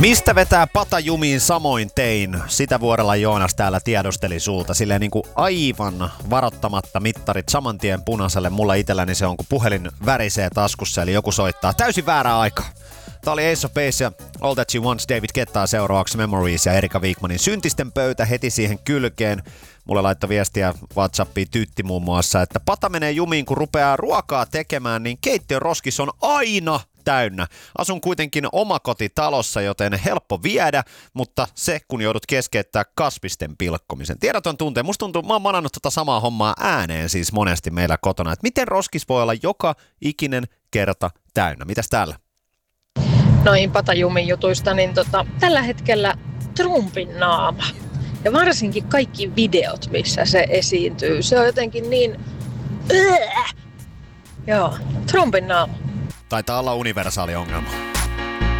Mistä vetää patajumiin samoin tein? Sitä Vuorella Joonas täällä tiedosteli sulta. Silleen niin kuin aivan varoittamatta mittarit saman tien punaiselle. Mulla itselläni se on, kun puhelin värisee taskussa, eli joku soittaa. Täysin väärä aika. Tää oli Ace of Base ja All That She Wants David Guettaa seuraavaksi Memories ja Erika Wigmanin Syntisten pöytä heti siihen kylkeen. Mulle laittoi viestiä WhatsAppiin Tytti muun muassa, että pata menee jumiin, kun rupeaa ruokaa tekemään, niin keittiön roskis on aina täynnä. Asun kuitenkin omakotitalossa, joten helppo viedä, mutta se, kun joudut keskeyttää kasvisten pilkkomisen. Tiedoton tunteen. Musta tuntuu, mä oon manannut tota samaa hommaa ääneen siis monesti meillä kotona, että miten roskis voi olla joka ikinen kerta täynnä. Mitäs täällä? Noihin patajumin jutuista, niin tällä hetkellä Trumpin naama. Ja varsinkin kaikki videot, missä se esiintyy. Se on jotenkin niin... Joo, Trumpin naama. Taitaa olla universaali ongelma.